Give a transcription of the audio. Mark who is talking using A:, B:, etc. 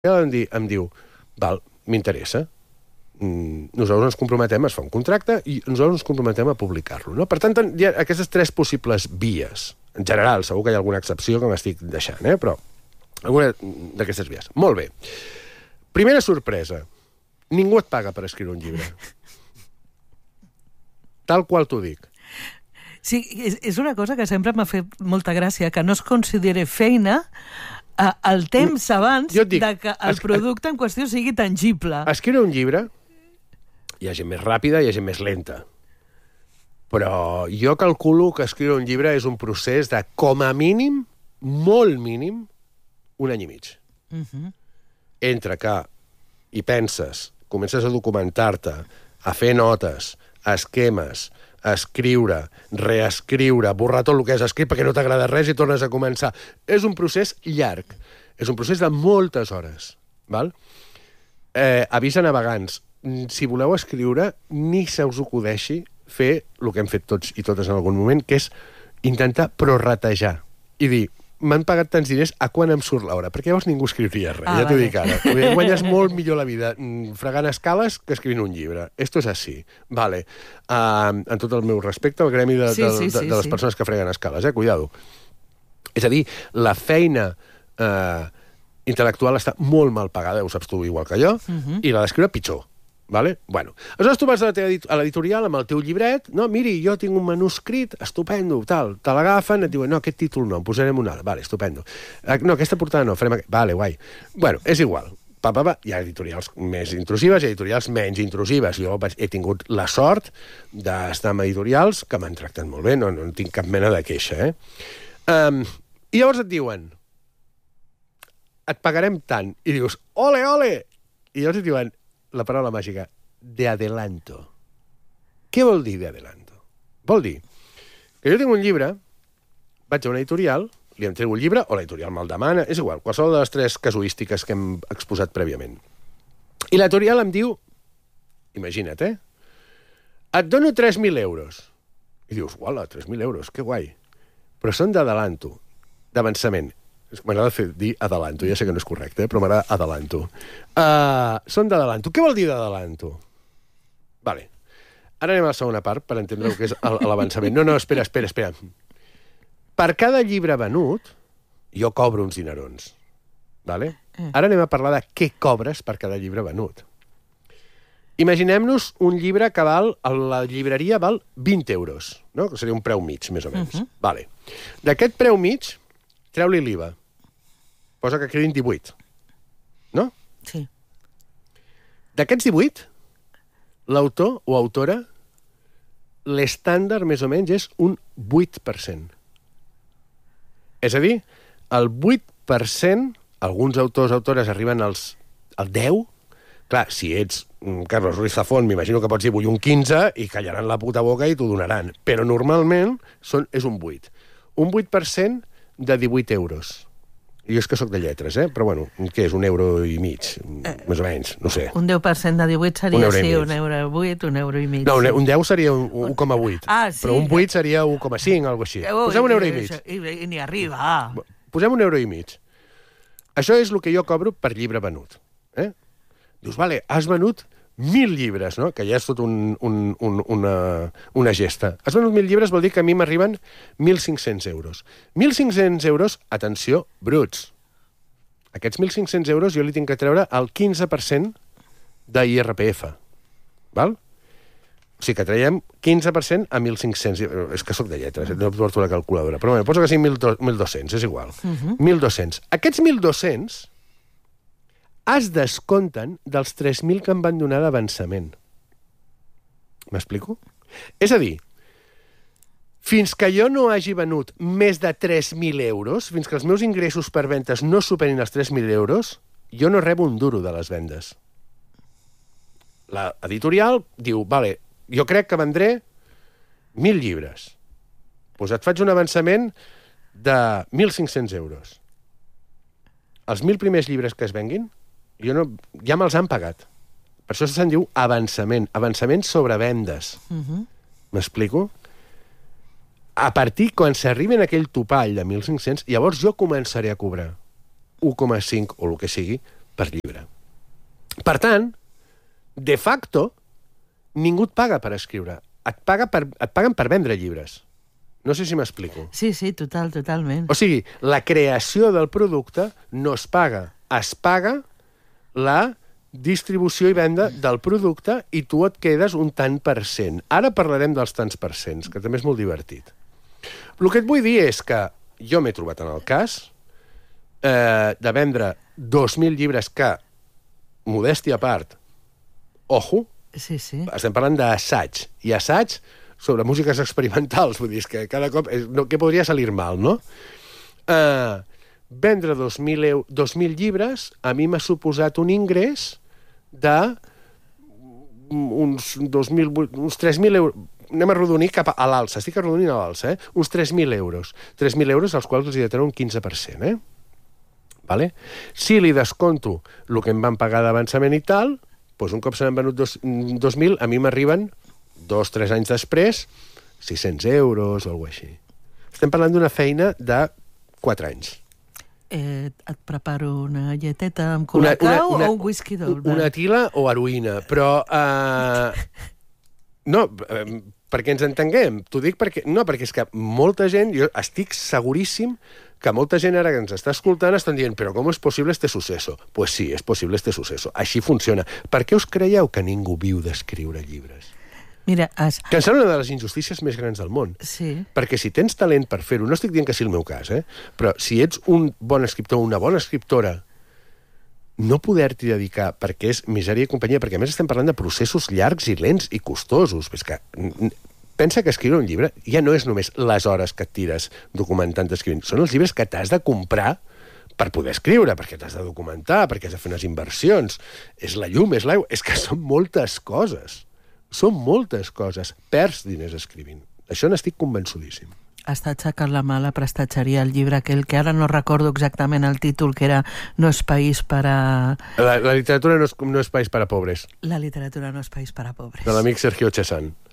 A: em diu, val, m'interessa. Nosaltres ens comprometem a fer un contracte i nosaltres ens comprometem a publicar-lo. No? Per tant, hi ha aquestes 3 possibles vies. En general, segur que hi ha alguna excepció que m'estic deixant, però alguna d'aquestes vies. Molt bé. Primera sorpresa. Ningú et paga per escriure un llibre. Tal qual t'ho dic.
B: Sí, és una cosa que sempre m'ha fet molta gràcia, que no es consideri feina el temps abans de que el producte en qüestió sigui tangible.
A: Escriure un llibre, hi ha gent més ràpida i hi ha gent més lenta. Però jo calculo que escriure un llibre és un procés de, com a mínim, molt mínim, 1 any i mig. Entre que hi penses, comences a documentar-te, a fer notes, esquemes, a escriure, reescriure, borrar tot el que has escrit perquè no t'agrada res i tornes a començar. És un procés llarg. És un procés de moltes hores. Val? Avís a navegants. Si voleu escriure, ni se us acudeixi fer el que hem fet tots i totes en algun moment, que és intentar prorratejar i dir, m'han pagat tants diners, a quan em surt l'hora? Perquè llavors ningú escriuria res, ja t'ho dic ara. Guanyes molt millor la vida fregant escales que escrivint un llibre. Esto és així. Vale. En tot el meu respecte al gremi de les persones que freguen escales, cuidado. És a dir, la feina intel·lectual està molt mal pagada, ho saps tu igual que jo, i la d'escriure pitjor. Vale? Bueno, aleshores tu vas a l'editorial amb el teu llibret, no, miri, jo tinc un manuscrit, estupendo, tal, te l'agafen, et diuen, no, aquest títol no, en posarem un altre, vale, estupendo. No, aquesta portada no, farem aquest, vale, guai. Bueno, és igual. Hi ha editorials més intrusives i editorials menys intrusives. Jo he tingut la sort d'estar amb editorials que m'han tractat molt bé, no tinc cap mena de queixa, I llavors et diuen, et pagarem tant, i dius, ole, ole! I llavors et diuen, la paraula màgica, de adelanto. Què vol dir de adelanto? Vol dir que jo tinc un llibre, vaig a una editorial, li entrego el llibre, o l'editorial me'l demana, és igual, qualsevol de les 3 casuístiques que hem exposat prèviament. I l'editorial em diu, imagina't, et dono 3.000 euros. I dius, uala, 3.000 euros, que guai. Però són d'adelanto, d'avançament. M'agrada dir adelanto, ja sé que no és correcte, però m'agrada adelanto. Són d'adelanto. Què vol dir d'adelanto? Vale. Ara anem a la segona part per entendre el que és l'avançament. No, espera. Per cada llibre venut, jo cobro uns dinerons. Vale? Ara anem a parlar de què cobres per cada llibre venut. Imaginem-nos un llibre que val, a la llibreria val 20 euros, no? Que seria un preu mig, més o menys. Vale. D'aquest preu mig, treu-li l'IVA. Posa que quedin 18. No?
B: Sí.
A: D'aquests 18, l'autor o autora, l'estàndard, més o menys, és un 8%. És a dir, el 8%, alguns autors o autores arriben al 10%. Clar, si ets Carlos Ruiz Zafón, m'imagino que pots dir vull un 15% i callaran la puta boca i t'ho donaran. Però normalment és un 8%. Un 8% de 18 euros. Jo és que sóc de lletres, però bueno, què és, 1,5 euros, més o menys, no sé.
B: Un 10% de 18 seria, sí, 1,8 €, 1,5 €.
A: No, un 10 seria 1,8.
B: Sí.
A: Però un 8 seria 1,5, alguna cosa així. Posem 1,5 €.
B: I ni arriba.
A: Posem 1,5 €. Això és el que jo cobro per llibre venut. Dius, vale, has venut 1.000 llibres, no? Que ja és tot una gesta. Has venut 1.000 llibres vol dir que a mi m'arriben 1.500 euros. 1.500 euros, atenció, bruts. Aquests 1.500 euros jo li tinc que treure el 15% d'IRPF. Val? O sigui que traiem 15% a 1.500. És que sóc de lletres, no porto la calculadora. Però bueno, poso que sigui 1.200, és igual. 1.200. Aquests 1.200 es descompten dels 3.000 que em van donar d'avançament. M'explico? És a dir, fins que jo no hagi venut més de 3.000 euros, fins que els meus ingressos per ventes no superin els 3.000 euros, jo no rebo un duro de les vendes. L'editorial diu, vale, jo crec que vendré 1.000 llibres. Doncs et faig un avançament de 1.500 euros. Els 1.000 primers llibres que es venguin, ja me'ls han pagat. Per això se'n diu avançament. Avançament sobre vendes. M'explico? A partir, quan s'arriben a aquell topall de 1.500, llavors jo començaré a cobrar 1,5 o el que sigui per llibre. Per tant, de facto, ningú et paga per escriure. Et paguen per vendre llibres. No sé si m'explico.
B: Sí, totalment.
A: O sigui, la creació del producte no es paga. Es paga la distribució i venda del producte i tu et quedes un tant per cent. Ara parlarem dels tants per cents, que també és molt divertit. El que et vull dir és que jo m'he trobat en el cas de vendre 2.000 llibres que, modèstia a part, ojo, estem parlant d'assaig, i assaig sobre músiques experimentals, vull dir, que cada cop que podria salir mal, no? Vendre 2.000 llibres a mi m'ha suposat un ingrés de uns 3.000 euros. Anem a arrodonir cap a l'alça, estic arrodonint a l'alça, uns 3.000 euros. 3.000 euros als quals els hi detenen un 15%, Vale? Si li desconto el que em van pagar d'avançament i tal, doncs un cop se n'han venut 2.000, a mi m'arriben 2-3 anys després 600 euros o alguna cosa així. Estem parlant d'una feina de 4 anys.
B: Et preparo una lleteta amb colacau o un whisky d'Olbert?
A: Una tila o heroïna, però... No, perquè ens entenguem. T'ho dic perquè és que molta gent, jo estic seguríssim que molta gent ara que ens està escoltant estan dient però com és possible este suceso? Pues sí, és possible este suceso. Així funciona. Per què us creieu que ningú viu d'escriure llibres?
B: Mira,
A: que em sembla una de les injustícies més grans del món.
B: Sí.
A: Perquè si tens talent per fer-ho, no estic dient que sigui el meu cas, però si ets un bon escriptor o una bona escriptora, no poder-t'hi dedicar perquè és misèria i companyia, perquè a més estem parlant de processos llargs i lents i costosos. És que pensa que escriure un llibre ja no és només les hores que et tires documentant escrivint, són els llibres que t'has de comprar per poder escriure, perquè t'has de documentar, perquè has de fer unes inversions, és la llum, és l'aigua, és que són moltes coses. Són moltes coses. Perds diners escrivint. Això n'estic convençudíssim.
B: Està aixecant la mà a la prestatgeria el llibre aquell que ara no recordo exactament el títol, que era No és país per a...
A: La literatura no és país per a pobres.
B: La literatura no és país per a pobres.
A: De l'amic Sergio Chesán.